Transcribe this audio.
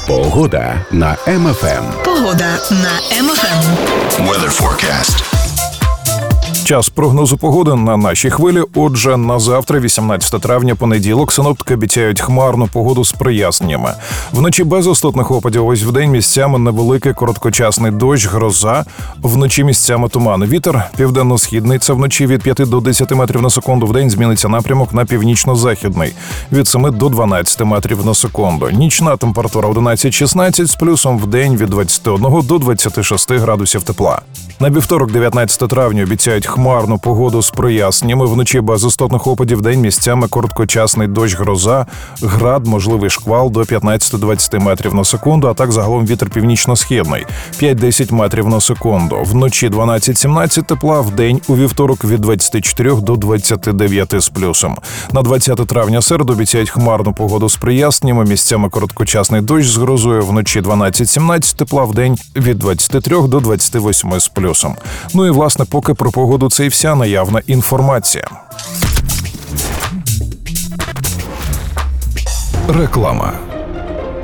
Погода на МФМ. Погода на МФМ. Weather forecast. Час прогнозу погоди на нашій хвилі. Отже, на завтра, 18 травня, понеділок, синоптики обіцяють хмарну погоду з проясненнями. Вночі без істотних опадів, ось вдень місцями невеликий короткочасний дощ, гроза, вночі місцями туман. Вітер південно-східний, це вночі від 5 до 10 метрів на секунду, вдень зміниться напрямок на північно-західний, від 7 до 12 метрів на секунду. Нічна температура 11-16, з плюсом вдень від 21 до 26 градусів тепла. На вівторок, 19 травня, обіцяють хмарну погоду з проясненнями. Вночі без істотних опадів, день місцями короткочасний дощ, гроза, град, можливий шквал до 15-20 метрів на секунду, а так загалом вітер північно-східний 5-10 метрів на секунду. Вночі 12-17 тепла, вдень у вівторок від 24 до 29 з плюсом. На 20 травня середу обіцяють хмарну погоду з проясненнями, місцями короткочасний дощ з грозою, вночі 12-17 тепла, вдень від 23 до 28 з плюсом. Ну і, власне, поки про погоду це і вся наявна інформація. Реклама.